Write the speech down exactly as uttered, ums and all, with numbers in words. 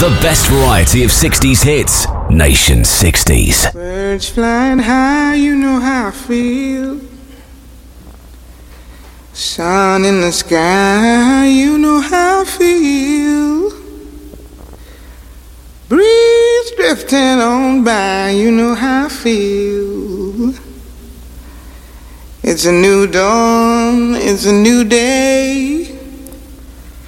The best variety of sixties hits. Nation sixties. Birds flying high, you know how I feel. Sun in the sky, you know how I feel. Breeze drifting on by, you know how I feel. It's a new dawn, it's a new day.